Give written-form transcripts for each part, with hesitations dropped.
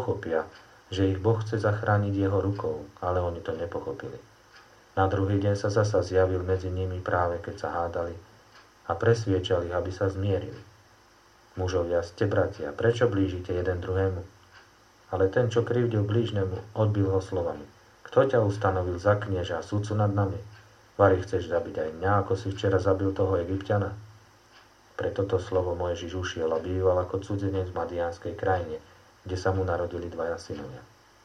pochopia, že ich Boh chce zachrániť jeho rukou, ale oni to nepochopili. Na druhý deň sa zasa zjavil medzi nimi práve keď sa hádali a presviečali, aby sa zmierili. Mužovia, ste bratia, prečo blížite jeden druhému? Ale ten, čo krivdil blížnemu, odbil ho slovami. Kto ťa ustanovil za knieža a sudcu nad nami? Vari chceš zabiť aj mňa, ako si včera zabil toho Egypťana? Pre toto slovo Mojžiš ušiel a býval ako cudzinec v Madiánskej krajine, kde sa mu narodili dvaja synovia.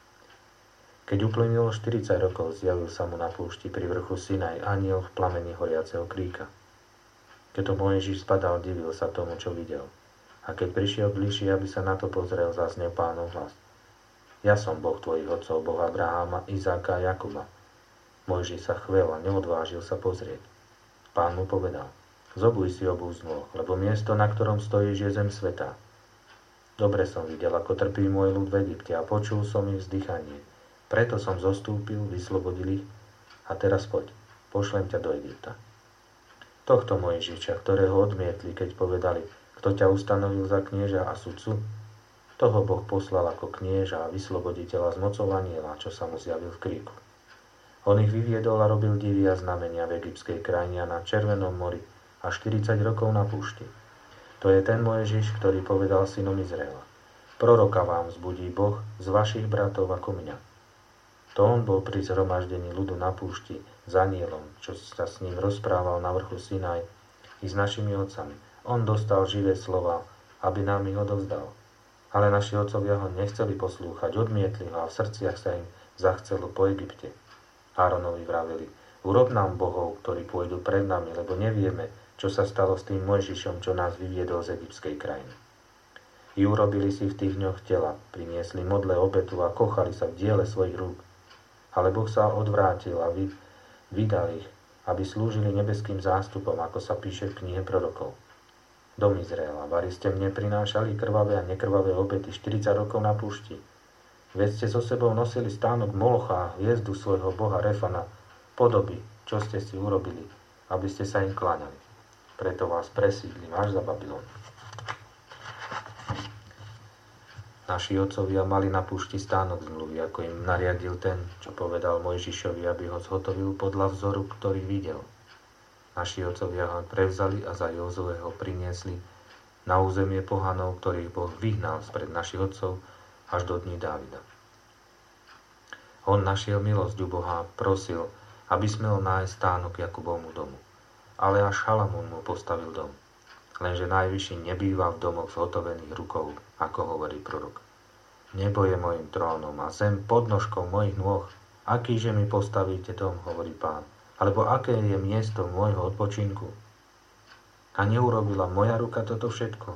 Keď uplynulo 40 rokov, zjavil sa mu na púšti pri vrchu Sinaj anjel v plameni horiaceho kríka. Keď to Mojžiš spadal, divil sa tomu, čo videl. A keď prišiel bližšie, aby sa na to pozrel, zaznel Pánov hlas. Ja som Boh tvojich otcov, Boh Abraháma, Izáka a Jakuba. Mojžiš sa chvel a neodvážil sa pozrieť. Pán mu povedal, zobuj si obuv z nôh, lebo miesto, na ktorom stojíš, je zem svätá. Dobre som videl, ako trpí môj ľud v Egypte a počul som ich vzdychanie. Preto som zostúpil, vyslobodil ich a teraz poď, pošlem ťa do Egypta. Tohto Mojžiša, ktorého odmietli, keď povedali, kto ťa ustanovil za knieža a sudcu, toho Boh poslal ako knieža a vysloboditeľa z mocou anjela, čo sa mu zjavil v kríku. On ich vyviedol a robil divy a znamenia v egyptskej krajine a na Červenom mori a 40 rokov na púšti. To je ten Mojžiš, ktorý povedal synom Izraela. Proroka vám vzbudí Boh z vašich bratov ako mňa. To on bol pri zhromaždení ľudu na púšti s anjelom, čo sa s ním rozprával na vrchu Sinaj i s našimi otcami. On dostal živé slova, aby nám ich odovzdal. Ale naši otcovia ho nechceli poslúchať, odmietli ho a v srdciach sa im zachcelo po Egypte. Áronovi vraveli, urob nám bohov, ktorí pôjdu pred nami, lebo nevieme, čo sa stalo s tým Mojžišom, čo nás vyviedol z egyptskej krajiny. I urobili si v tých dňoch tela, priniesli modle obetu a kochali sa v diele svojich rúk. Ale Boh sa odvrátil a vydal ich, aby slúžili nebeským zástupom, ako sa píše v knihe prorokov. Dom Izraela, vari ste mne prinášali krvavé a nekrvavé obety 40 rokov na púšti. Veď ste so sebou nosili stánok Molocha a hviezdu svojho boha Refana, podoby, čo ste si urobili, aby ste sa im kláňali. Preto vás presídlim až za Babylon. Naši otcovia mali na púšti stánok zmluvy, ako im nariadil ten, čo povedal Mojžišovi, aby ho zhotovil podľa vzoru, ktorý videl. Naši otcovia ho prevzali a za Jozueho priniesli na územie pohanov, ktorých Boh vyhnal spred našich otcov až do dní Dávida. On našiel milosť u Boha a prosil, aby smel nájsť stánok Jakubovmu domu. Ale až Šalamún mu postavil dom. Lenže Najvyšší nebýva v domoch zhotovených rukou, ako hovorí prorok. Nebo je mojim trónom a zem podnožkou mojich nôh. Akýže mi postavíte dom, hovorí Pán, alebo aké je miesto môjho odpočinku? A neurobila moja ruka toto všetko?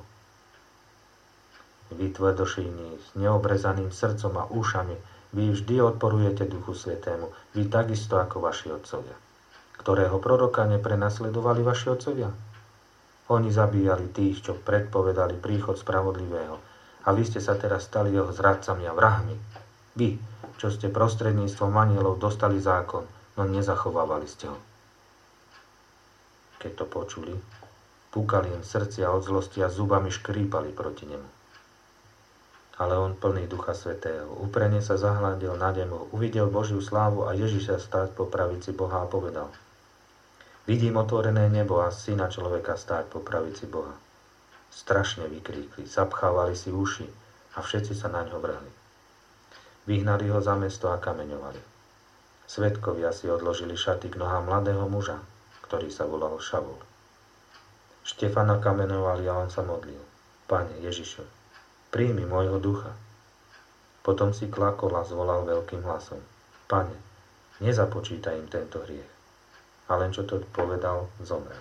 Vy tvrdošíni s neobrezaným srdcom a ušami, vy vždy odporujete Duchu Svätému, vy takisto ako vaši otcovia. Ktorého proroka neprenasledovali vaši otcovia? Oni zabíjali tých, čo predpovedali príchod spravodlivého, a vy ste sa teraz stali jeho zradcami a vrahmi. Vy, čo ste prostredníctvom anjelov dostali zákon, no nezachovávali ste ho. Keď to počuli, púkali im srdcia od zlosti a zubami škrípali proti nemu. Ale on, plný Ducha Svätého, úprene sa zahľadil na neho, uvidel Božiu slávu a Ježiša stáť po pravici Boha a povedal: Vidím otvorené nebo a syna človeka stáť po pravici Boha. Strašne vykríkli, zapchávali si uši a všetci sa na ňo vrhli. Vyhnali ho za mesto a kameňovali. Svedkovia si odložili šaty k nohám mladého muža, ktorý sa volal Šavol. Štefana kameňovali a on sa modlil: Pane Ježišu, príjmi môjho ducha. Potom si klakol a zvolal veľkým hlasom: Pane, nezapočítaj im tento hriech. A len čo to povedal, zomrel.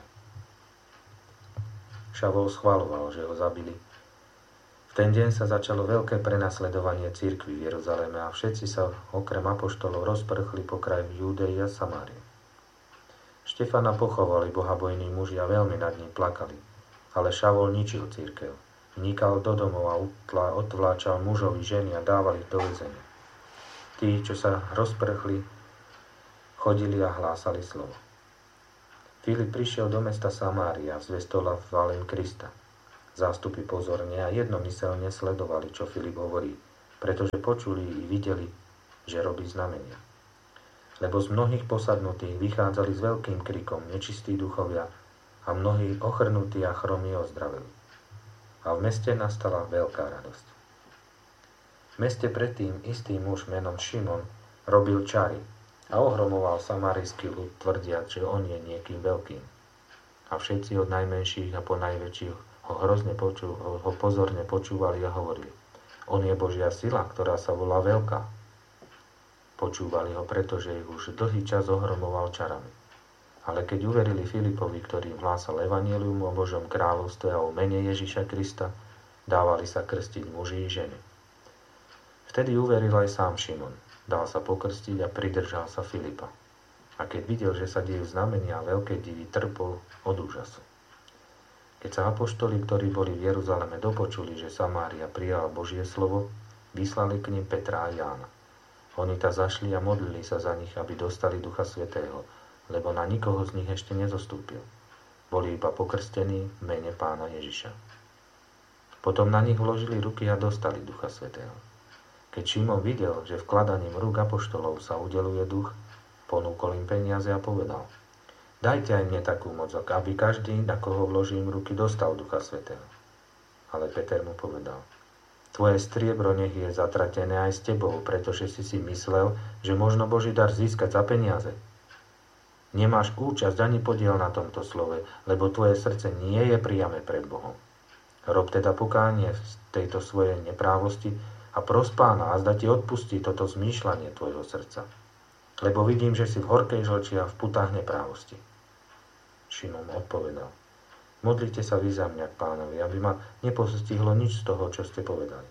Šavol schvaľoval, že ho zabili. V ten deň sa začalo veľké prenasledovanie cirkvi v Jeruzaleme a všetci sa okrem apoštolov rozprchli po kraji Júdei a Samárii. Štefana pochovali bohabojní muži a veľmi nad ním plakali, ale Šavol ničil cirkev. Vnikal do domov a odvláčal mužov i ženy a dával ich do väzenia. Tí, čo sa rozprchli, chodili a hlásali slovo. Filip prišiel do mesta Samária a zvestol chválim Krista. Zástupy pozorne a jednomyselne sledovali, čo Filip hovorí, pretože počuli i videli, že robí znamenia. Lebo z mnohých posadnutých vychádzali s veľkým krikom nečistí duchovia a mnohí ochrnutí a chromí ozdravili. A v meste nastala veľká radosť. V meste predtým istý muž menom Šimon robil čary a ohromoval samarijský ľud, tvrdiac, že on je niekým veľkým. A všetci od najmenších a po najväčších ho pozorne počúvali a hovorili: on je Božia sila, ktorá sa volá Veľká. Počúvali ho, pretože ich už dlhý čas ohromoval čarami. Ale keď uverili Filipovi, ktorý im hlásal evanjelium o Božom kráľovstve a o mene Ježiša Krista, dávali sa krstiť muži i ženy. Vtedy uveril aj sám Šimon, dal sa pokrstiť a pridržal sa Filipa. A keď videl, že sa dejú znamenia a veľké divy, trpol od úžasu. Keď sa apoštoli, ktorí boli v Jeruzaleme, dopočuli, že Samária prijala Božie slovo, vyslali k nim Petra a Jána. Oni ta zašli a modlili sa za nich, aby dostali Ducha Svätého, lebo na nikoho z nich ešte nezostúpil. Boli iba pokrstení v mene Pána Ježiša. Potom na nich vložili ruky a dostali Ducha Svätého. Keď Šimon videl, že vkladaním rúk apoštolov sa udeluje duch, ponúkol im peniaze a povedal: dajte aj mne takú moc, aby každý, na koho vložím ruky, dostal Ducha Svätého. Ale Peter mu povedal: tvoje striebro nech je zatratené aj s tebou, pretože si myslel, že možno Boží dar získať za peniaze. Nemáš účasť ani podiel na tomto slove, lebo tvoje srdce nie je priame pred Bohom. Rob teda pokánie z tejto svojej neprávosti a pros Pána, a zda ti odpustí toto zmýšľanie tvojho srdca. Lebo vidím, že si v horkej žlči a v putách neprávosti. Šimon odpovedal: modlite sa vy za mňa k Pánovi, aby ma nepostihlo nič z toho, čo ste povedali.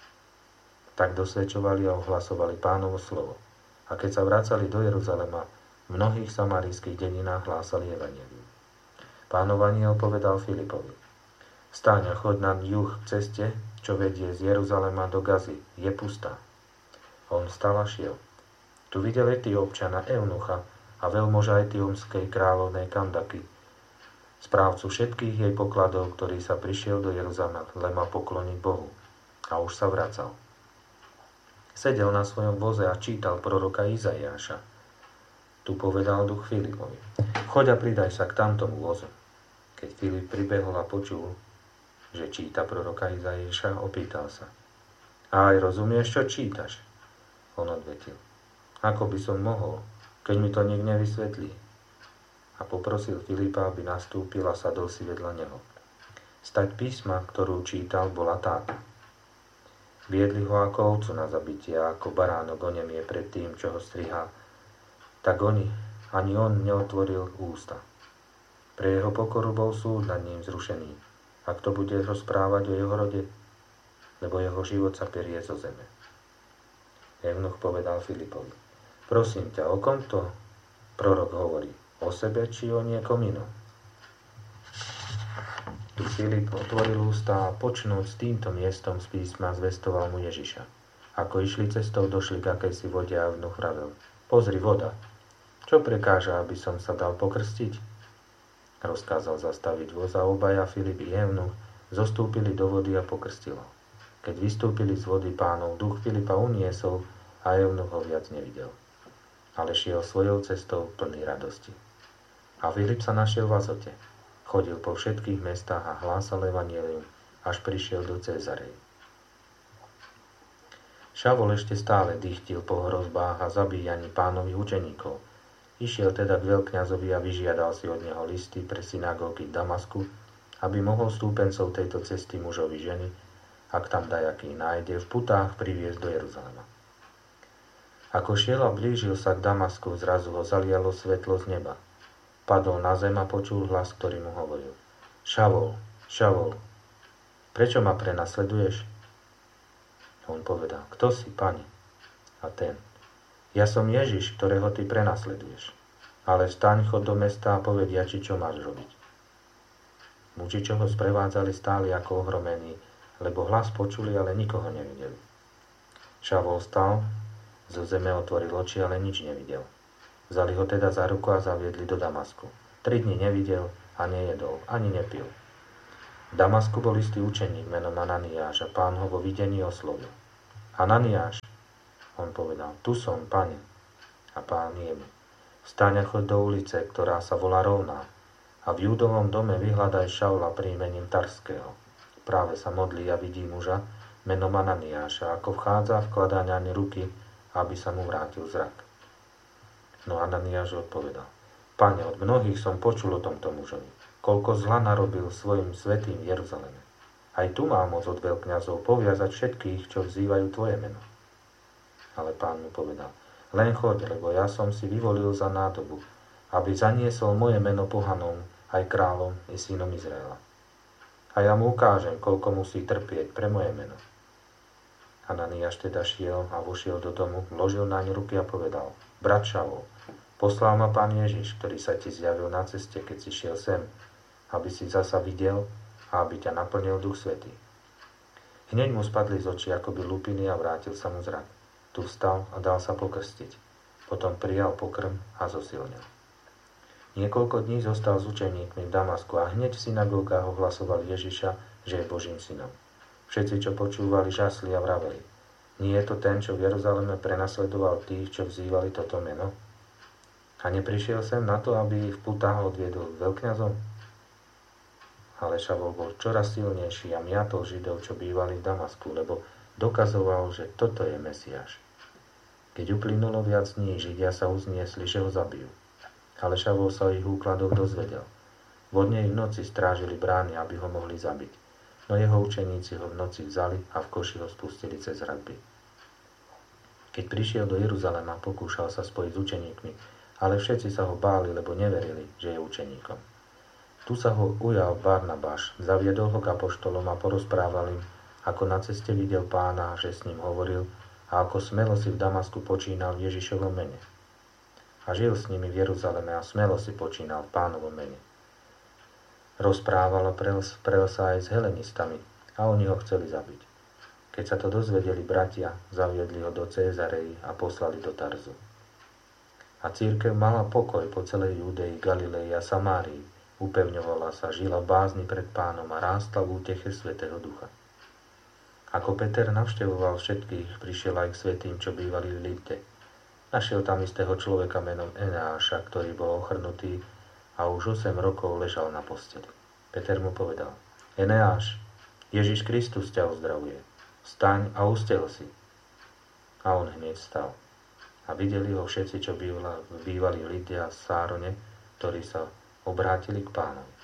Tak dosvedčovali a ohlasovali Pánovo slovo. A keď sa vracali do Jeruzalema, v mnohých samarijských dedinách hlásali evanjelium. Pánov anjel povedal Filipovi: vstaň a choď na juh k ceste, čo vedie z Jeruzalema do Gazy, je pustá. On vstal a šiel. Tu videl Etiópčana Eunucha a veľmoža etiópskej kráľovnej Kandaky, správcu všetkých jej pokladov, ktorý sa prišiel do Jeruzalema pokloniť Bohu, a už sa vracal. Sedel na svojom voze a čítal proroka Izaiáša. Tu povedal duch Filipovi: choď a pridaj sa k tamtomu vozu. Keď Filip pribehol a počul, že číta proroka Izaiáša, opýtal sa: a aj rozumieš, čo čítaš? On odvetil: ako by som mohol, keď mi to nik nevysvetlí? A poprosil Filipa, aby nastúpil a sadol si vedľa neho. Stať písma, ktorú čítal, bola táto: viedli ho ako ovcu na zabitie, a ako baránok onemie pred tým, čo ho strihá, tak ani on neotvoril ústa. Pre jeho pokoru bol súd nad ním zrušený. A kto bude rozprávať o jeho rode? Lebo jeho život sa perie zo zeme. Eunuch povedal Filipovi: prosím ťa, o kom to prorok hovorí? O sebe, či o niekom inom? Tu Filip otvoril ústa a počnúť s týmto miestom z písma zvestoval mu Ježiša. Ako išli cestou, došli k akejsi vode a eunuch vravel: pozri, voda. Čo prekáža, aby som sa dal pokrstiť? Rozkázal zastaviť voz a obaja, Filip i eunuch, zostúpili do vody a pokrstilo. Keď vystúpili z vody Pánov, duch Filipa uniesol a eunuch ho viac nevidel. Ale šiel svojou cestou plný radosti. A Filip sa našiel v Azote. Chodil po všetkých mestách a hlásal evanjelium, až prišiel do Cézarei. Šavol ešte stále dychtil po hrozbách a zabíjaní Pánových učeníkov. Išiel teda k veľkňazovi a vyžiadal si od neho listy pre synagógy v Damasku, aby mohol stúpencov tejto cesty mužovi ženy, ak tam dajaký nájde, v putách priviesť do Jeruzalema. Ako šiel a blížil sa k Damasku, zrazu ho zalialo svetlo z neba. Padol na zem a počul hlas, ktorý mu hovoril: Šavol, Šavol, prečo ma prenasleduješ? On povedal: kto si, Pane? A ten: ja som Ježiš, ktorého ty prenasleduješ. Ale vstaň, chod do mesta a povedia ti, čo máš robiť. Muži, čo ho sprevádzali, stáli ako ohromení, lebo hlas počuli, ale nikoho nevideli. Šavol stal, zo zeme otvoril oči, ale nič nevidel. Vzali ho teda za ruku a zaviedli do Damasku. 3 dni nevidel a nejedol, ani nepil. V Damasku bol istý učeník menom Ananiáš a Pán ho vo videní oslovil: Ananiáš, on povedal, tu som, Pane. A Pán jemu, vstaň a choď do ulice, ktorá sa volá Rovná, a v Júdovom dome vyhľadaj Šaula príjmením Tarského. Práve sa modlí a vidí muža, menom Ananiáša, ako vchádza a vkladá naň ruky, aby sa mu vrátil zrak. No Ananiáš odpovedal, Pane, od mnohých som počul o tomto mužovi, koľko zla narobil svojim svätým v Jeruzaleme. Aj tu má moc od veľkňazov poviazať všetkých, čo vzývajú tvoje meno. Ale Pán mu povedal, len choď, lebo ja som si vyvolil za nádobu, aby zaniesol moje meno pohanom, aj kráľom i synom Izraela. A ja mu ukážem, koľko musí trpieť pre moje meno. Ananiáš teda šiel a vošiel do domu, vložil naň ruky a povedal, brat Šavol, poslal ma Pán Ježiš, ktorý sa ti zjavil na ceste, keď si šiel sem, aby si zasa videl a aby ťa naplnil Duch Svätý. Hneď mu spadli z očí akoby lupiny a vrátil sa mu zrak. Tu vstal a dal sa pokrstiť. Potom prijal pokrm a zosilnil. Niekoľko dní zostal s učeníkmi v Damasku a hneď v synagógach ohlasovali Ježiša, že je Božím synom. Všetci, čo počúvali, žasli a vraveli. Nie je to ten, čo v Jeruzaleme prenasledoval tých, čo vzývali toto meno? A neprišiel sem na to, aby ich v putách odviedol k veľkňazom? Ale Šavol bol čoraz silnejší a miatol Židov, čo bývali v Damasku, lebo dokazoval, že toto je Mesiáš. Keď uplynulo viac dní, Židia sa uzniesli, že ho zabijú. Ale Šavol sa o ich úkladoch dozvedel. Vodne ich v noci strážili brány, aby ho mohli zabiť. No jeho učeníci ho v noci vzali a v koši ho spustili cez hradby. Keď prišiel do Jeruzalema, pokúšal sa spojiť s učeníkmi, ale všetci sa ho báli, lebo neverili, že je učeníkom. Tu sa ho ujal Barnabáš, zaviedol ho k apoštolom a porozprával im, ako na ceste videl Pána, že s ním hovoril a ako smelo si v Damasku počínal v Ježišovom mene. A žil s nimi v Jeruzaleme a smelo si počínal v Pánovom mene. Rozprával a prel sa aj s helenistami a oni ho chceli zabiť. Keď sa to dozvedeli bratia, zaviedli ho do Cézarei a poslali do Tarzu. A cirkev mala pokoj po celej Judei, Galilei a Samárii, upevňovala sa, žila v bázni pred Pánom a rástla v úteche Svätého Ducha. Ako Peter navštevoval všetkých, prišiel aj k svätým, čo bývali v Lydde. Našiel tam istého človeka menom Eneáša, ktorý bol ochrnutý a už 8 rokov ležal na posteli. Peter mu povedal, Eneáš, Ježiš Kristus ťa uzdravuje. Vstaň a ustel si. A on hneď vstal. A videli ho všetci, čo bývali v Lydde a Sárone, ktorí sa obrátili k Pánovi.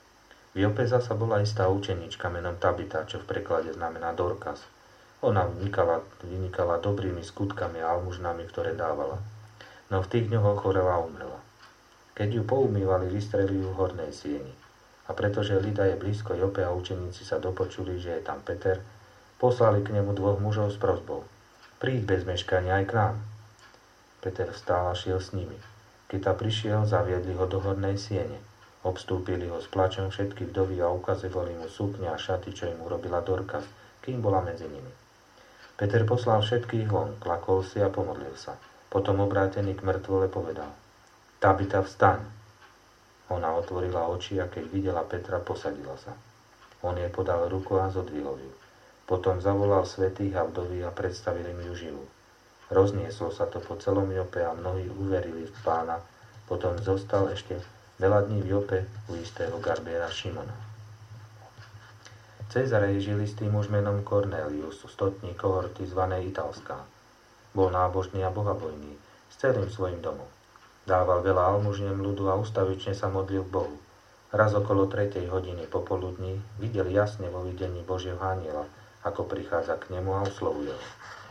V Jope zasa bola istá učenička menom Tabita, čo v preklade znamená Dorkas. Ona vynikala dobrými skutkami a almužnami, ktoré dávala. No v tých dňoch ochorela a umrela. Keď ju poumývali, vystrelili ju v hornej sieni. A pretože Lida je blízko Jope a učeníci sa dopočuli, že je tam Peter, poslali k nemu 2 mužov s prosbou. Príď bez meškania aj k nám. Peter vstal a šiel s nimi. Keď ta prišiel, zaviedli ho do hornej siene. Obstúpili ho s plačom všetky vdovy a ukazovali mu sukňa a šaty, čo im urobila Dorkas, kým bola medzi nimi. Peter poslal všetkých von, klakol si a pomodlil sa. Potom obrátený k mŕtvole povedal, Tabita, vstaň. Ona otvorila oči a keď videla Petra, posadila sa. On jej podal ruku a zodvihol ju. Potom zavolal svätých a vdovy a predstavili im ju živú. Roznieslo sa to po celom Jope a mnohí uverili v Pána. Potom zostal ešte veľa dní v Jope u istého garbiera Šimona. V Cezareji žil istý muž menom Kornélius, stotník kohorty zvanej Italská. Bol nábožný a bohabojný, s celým svojim domom. Dával veľa almužiem ľudu a ustavične sa modlil k Bohu. Raz okolo 3. hodiny popoludní videl jasne vo videní Božieho anjela, ako prichádza k nemu a oslovuje ho.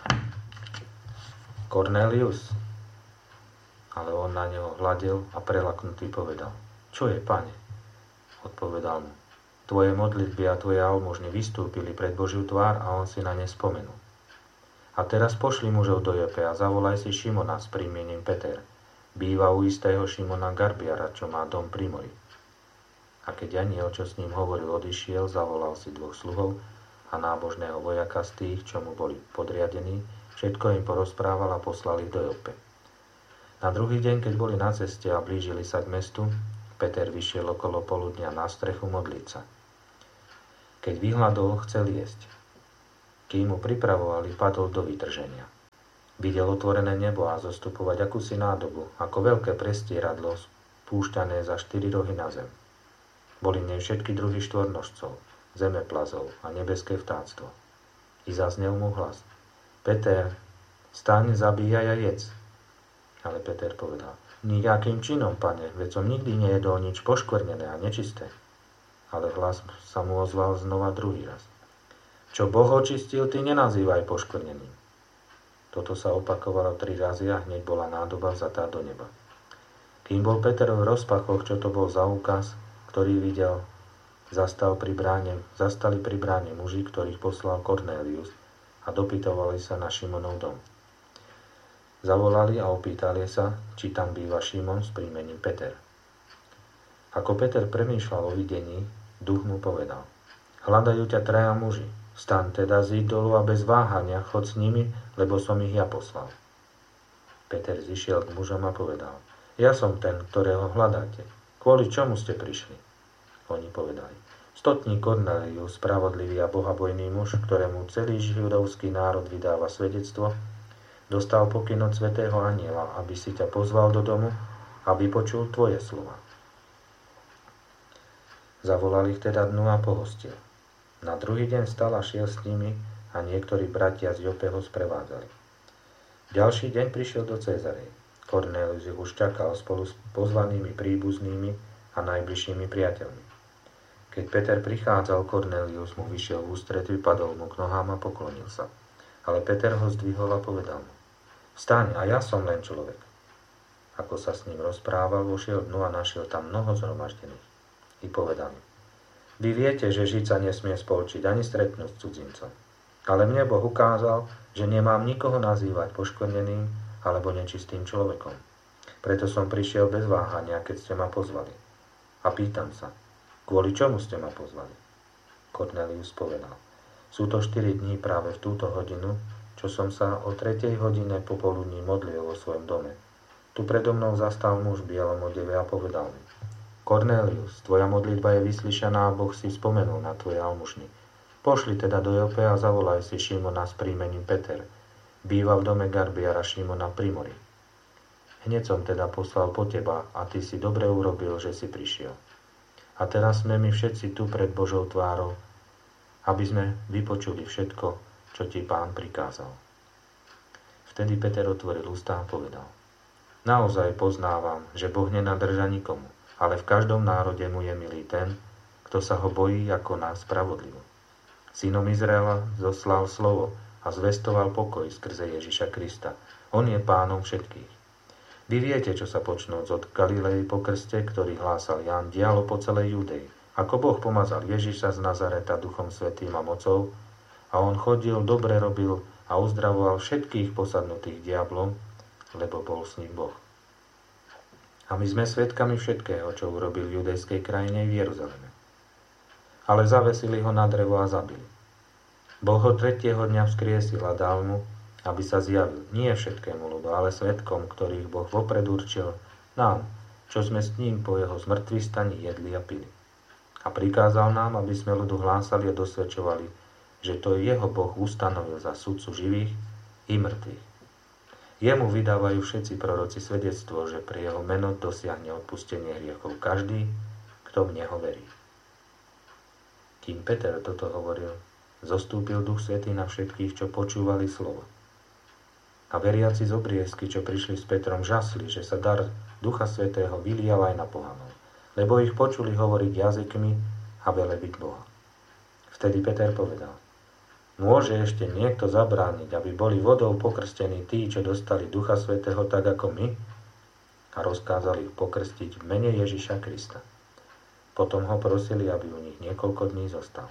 Kornélius. Ale on na neho hľadel a prelaknutý povedal, čo je, Pane? Odpovedal mu, tvoje modlitby a tvoje almužny vystúpili pred Božiu tvár a on si na ne spomenul. A teraz pošli mužov do Jope a zavolaj si Šimona s príjmením Peter. Býva u istého Šimona Garbiara, čo má dom pri mori. A keď anjel, čo s ním hovoril, odišiel, zavolal si 2 sluhov a nábožného vojaka z tých, čo mu boli podriadení, všetko im porozprával a poslal ich do Jope. Na druhý deň, keď boli na ceste a blížili sa k mestu, Peter vyšiel okolo poludnia na strechu modliť sa. Keď vyhľadol, chcel jesť. Kým mu pripravovali, padol do vytrženia. Videl otvorené nebo a zostupovať akúsi nádobu, ako veľké prestieradlo spúšťané za 4 rohy na zem. Boli v nej všetky druhy štvornožcov, zemeplazov a nebeské vtáctvo. I zaznel mu hlas: Peter, staň, zabíjaj a jedz. Ale Peter povedal: Nijakým činom, pane, veď som nikdy nejedol nič poškvrnené a nečisté. Ale hlas sa mu ozval znova druhý raz: Čo Boh očistil, ty nenazývaj poškvrneným. Toto sa opakovalo 3 razy a hneď bola nádoba vzatá do neba. Kým bol Peter v rozpachoch, čo to bol za úkaz, ktorý videl, zastali pri bráne muži, ktorých poslal Kornélius a dopytovali sa na Šimonov dom. Zavolali a opýtali sa, či tam býva Šimon s príjmením Peter. Ako Peter premýšľal o videní, duch mu povedal: Hľadajú ťa 3 muži. Staň teda z ich dolu a bez váhania chod s nimi, lebo som ich ja poslal. Peter zišiel k mužom a povedal: Ja som ten, ktorého hľadáte. Kvôli čomu ste prišli? Oni povedali: Stotník Kornélius, spravodlivý a bohabojný muž, ktorému celý židovský národ vydáva svedectvo, dostal pokyn od svätého anjela, aby si ťa pozval do domu a vypočul tvoje slova. Zavolal ich teda dnu a pohostil. Na druhý deň vstal a šiel s nimi a niektorí bratia z Jope ho sprevádzali. Ďalší deň prišiel do Cézarey. Kornélius ich už čakal spolu s pozvanými príbuznými a najbližšími priateľmi. Keď Peter prichádzal, Kornélius mu vyšiel v ústrety, padol mu k nohám a poklonil sa. Ale Peter ho zdvihol a povedal mu: Vstaň, a ja som len človek. Ako sa s ním rozprával, vošiel dnu a našiel tam mnoho zhromaždených. I povedal: Vy viete, že žiť sa nesmie spolčiť ani stretnúť s cudzincom. Ale mne Boh ukázal, že nemám nikoho nazývať poškvrneným alebo nečistým človekom. Preto som prišiel bez váhania, keď ste ma pozvali. A pýtam sa: Kvôli čomu ste ma pozvali? Kornélius povedal: Sú to 4 dní práve v túto hodinu, čo som sa o 3. hodine popoludní modlil vo svojom dome. Tu predo mnou zastal muž v bielom odeve a povedal mi: Kornélius, tvoja modlitba je vyslyšaná a Boh si spomenul na tvoje almužny. Pošli teda do Jope a zavolaj si Šimona s príjmením Peter. Býva v dome garbiara Šimona pri mori. Hneď som teda poslal po teba a ty si dobre urobil, že si prišiel. A teraz sme my všetci tu pred Božou tvárou, aby sme vypočuli všetko, čo ti Pán prikázal. Vtedy Peter otvoril ústa a povedal: Naozaj poznávam, že Boh nenadrža nikomu, ale v každom národe mu je milý ten, kto sa ho bojí ako nás spravodlivo. Synom Izraela zoslal slovo a zvestoval pokoj skrze Ježiša Krista. On je pánom všetkých. Vy viete, čo sa počnúc od Galilei po krste, ktorý hlásal Ján, dialo po celej Judei, ako Boh pomazal Ježiša z Nazareta Duchom Svätým a mocou, a on chodil, dobre robil a uzdravoval všetkých posadnutých diablom, lebo bol s ním Boh. A my sme svedkami všetkého, čo urobil v judejskej krajine v Jeruzaleme. Ale zavesili ho na drevo a zabili. Boh ho 3. dňa vzkriesil a dal mu, aby sa zjavil nie všetkému ľudu, ale svedkom, ktorých Boh vopred určil, nám, čo sme s ním po jeho zmŕtvychvstaní jedli a pili. A prikázal nám, aby sme ľudu hlásali a dosvedčovali, že to jeho Boh ustanovil za sudcu živých i mŕtvych. Jemu vydávajú všetci proroci svedectvo, že pre jeho meno dosiahne odpustenie hriechov každý, kto v neho verí. Kým Peter toto hovoril, zostúpil Duch Svätý na všetkých, čo počúvali slovo. A veriaci z Obriezky, čo prišli s Petrom, žasli, že sa dar Ducha Svätého vylial aj na pohanov, lebo ich počuli hovoriť jazykmi a velebiť Boha. Vtedy Peter povedal: Môže ešte niekto zabrániť, aby boli vodou pokrstení tí, čo dostali Ducha Svätého tak ako my? A rozkázali ich pokrstiť v mene Ježiša Krista. Potom ho prosili, aby u nich niekoľko dní zostal.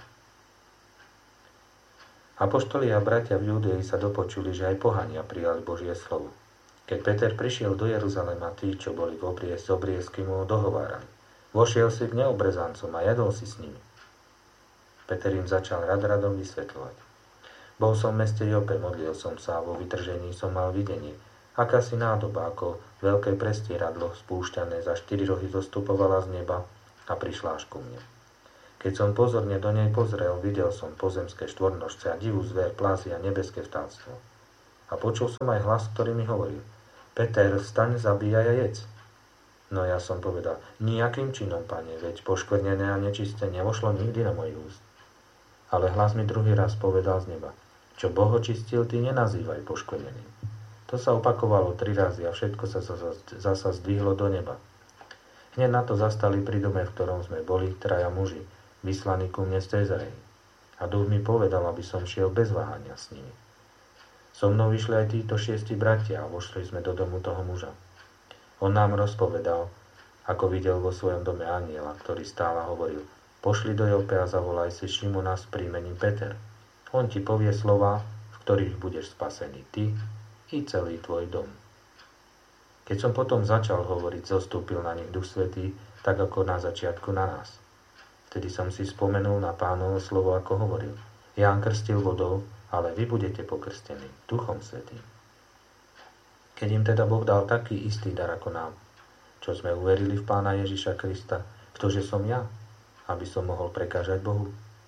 Apoštoli a bratia v Judei sa dopočuli, že aj pohania prijali Božie slovo. Keď Peter prišiel do Jeruzalema, tí, čo boli v Obriezky, mu dohovárali: Vošiel si k neobrezancom a jedol si s nimi. Peter im začal radom vysvetľovať: Bol som v meste Jope, modlil som sa a vo vytržení som mal videnie. Akási nádoba, ako veľké prestieradlo spúšťané za 4 rohy zostupovala z neba a prišla až ku mne. Keď som pozorne do nej pozrel, videl som pozemské štvornožce a divú zver, plásy a nebeské vtáctvo. A počul som aj hlas, ktorý mi hovoril: Peter, vstaň, zabíjaj a jedz. No ja som povedal: Nijakým činom, pane, veď poškvrnené a nečisté nevošlo nikdy na mojich úst. Ale hlas mi druhý raz povedal z neba: Čo Boh očistil, ty nenazývaj poškvrneným. To sa opakovalo 3 razy a všetko sa zasa zdvihlo do neba. Hneď na to zastali pri dome, v ktorom sme boli, 3 muži, vyslaní ku mne z Cézarei. A duch mi povedal, aby som šiel bez váhania s nimi. So mnou vyšli aj títo 6 bratia a vošli sme do domu toho muža. On nám rozpovedal, ako videl vo svojom dome anjela, ktorý stál a hovoril: Pošli do Jope a zavolaj si Šimona s príjmením Peter. On ti povie slová, v ktorých budeš spasený ty i celý tvoj dom. Keď som potom začal hovoriť, zostúpil na nich Duch Svätý, tak ako na začiatku na nás. Vtedy som si spomenul na Pánovo slovo, ako hovoril: Ján krstil vodou, ale vy budete pokrstení Duchom Svätým. Keď im teda Boh dal taký istý dar ako nám, čo sme uverili v Pána Ježiša Krista, ktože som ja, aby som mohol prekážať Bohu?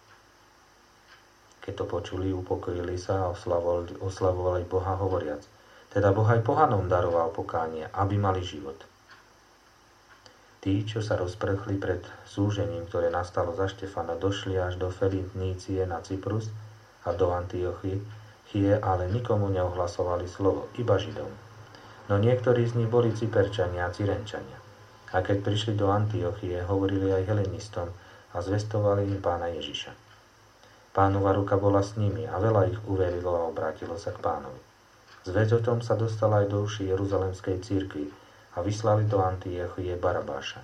Keď to počuli, upokojili sa a oslavovali Boha hovoriac: Teda Boh aj pohanom daroval pokánie, aby mali život. Tí, čo sa rozprchli pred súžením, ktoré nastalo za Štefana, došli až do Felinície na Cyprus a do Antiochie, ale nikomu neohlasovali slovo, iba Židom. No niektorí z nich boli Cyperčania a Cyrenčania. A keď prišli do Antiochie, hovorili aj helenistom a zvestovali im Pána Ježiša. Pánova ruka bola s nimi a veľa ich uverilo a obrátilo sa k Pánovi. Zvesť o tom sa dostala aj do uší Jeruzalemskej cirkvi a vyslali do Antiochie Barnabáša.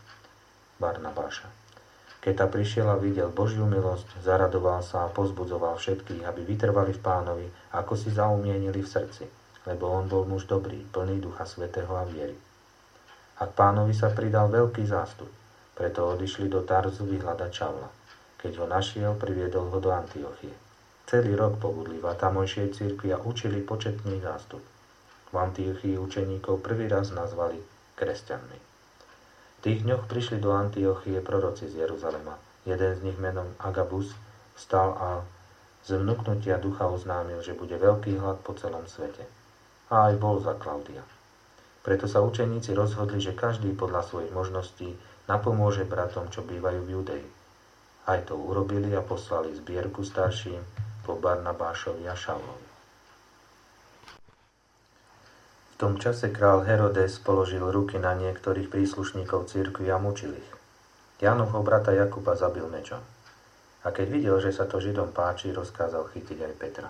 Keď ta prišiel a videl Božiu milosť, zaradoval sa a pozbudzoval všetkých, aby vytrvali v Pánovi, ako si zaumienili v srdci, lebo on bol muž dobrý, plný Ducha Svätého a viery. A k Pánovi sa pridal veľký zástup, preto odišli do Tarzu vyhľadať Šavla. Keď ho našiel, priviedol ho do Antiochie. Celý rok pobudli v tamojšej cirkvi a učili početný zástup. V Antiochii učeníkov prvý raz nazvali kresťanmi. V tých dňoch prišli do Antiochie proroci z Jeruzalema. Jeden z nich menom Agabus vstal a z vnuknutia ducha oznámil, že bude veľký hlad po celom svete. A aj bol za Klaudia. Preto sa učeníci rozhodli, že každý podľa svojich možností napomôže bratom, čo bývajú v Judei. Aj to urobili a poslali zbierku starším po Barnabášovi a Šavlovi. V tom čase král Herodes položil ruky na niektorých príslušníkov cirkvi a mučil ich. Jánovho brata Jakuba zabil mečom. A keď videl, že sa to Židom páči, rozkázal chytiť aj Petra.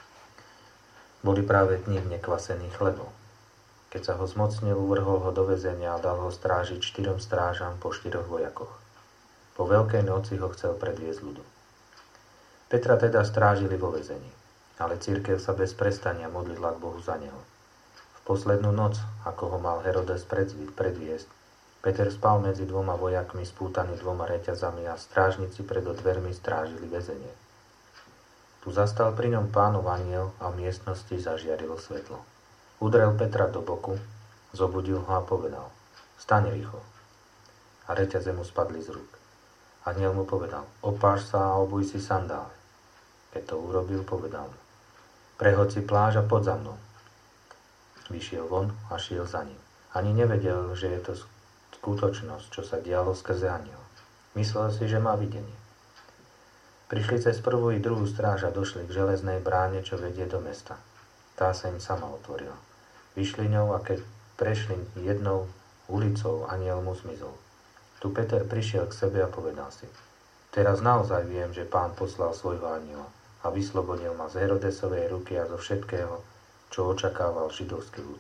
Boli práve dni nekvasených chlebov. Keď sa ho zmocnil, uvrhol ho do väzenia a dal ho strážiť 4 strážam po 4 vojakoch. Po Veľkej noci ho chcel predviesť ľudu. Petra teda strážili vo väzení, ale cirkev sa bez prestania modlila k Bohu za neho. Poslednú noc, ako ho mal Herodes predviesť, Peter spal medzi 2 vojakmi spútaný 2 reťazami a strážnici pred dvermi strážili väzenie. Tu zastal pri ňom Pánov anjel a v miestnosti zažiarilo svetlo. Udrel Petra do boku, zobudil ho a povedal: Vstaň rýchlo. A reťaze mu spadli z rúk. Anjel mu povedal: Opáš sa a obuj si sandále. Keď to urobil, povedal mu: Prehoď si pláž a poď za mnou. Vyšiel von a šiel za ním. Ani nevedel, že je to skutočnosť, čo sa dialo skrze anjela. Myslel si, že má videnie. Prišli cez prvú i druhú stráž a došli k železnej bráne, čo vedie do mesta. Tá sa im sama otvorila. Vyšli ňou a keď prešli jednou ulicou, anjel mu zmizol. Tu Peter prišiel k sebe a povedal si: Teraz naozaj viem, že Pán poslal svojho anjela a vyslobodil ma z Herodesovej ruky a zo všetkého, čo očakával židovský ľud.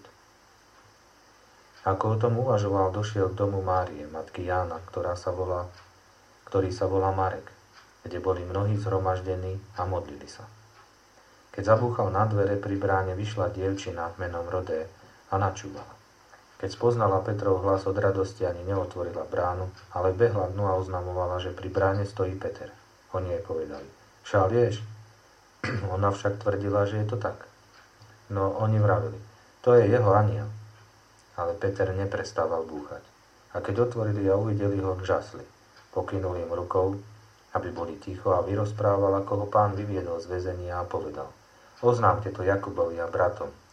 Ako o tom uvažoval, došiel k domu Márie, matky Jána, ktorý sa volá Marek, kde boli mnohí zhromaždení a modlili sa. Keď zabúchal na dvere, pri bráne vyšla dievčina menom Rodé a načúvala. Keď spoznala Petrov hlas, od radosti ani neotvorila bránu, ale behla dnu a oznamovala, že pri bráne stojí Peter. Oni jej povedali: Však vieš? Ona však tvrdila, že je to tak. No oni vravili: To je jeho anjel. Ale Peter neprestával búchať. A keď otvorili a uvideli ho, žasli. Pokynuli im rukou aby boli ticho, a vyrozprával, ako ho Pán vyviedol z väzenia a povedal: Oznámte to Jakubovi a bratom.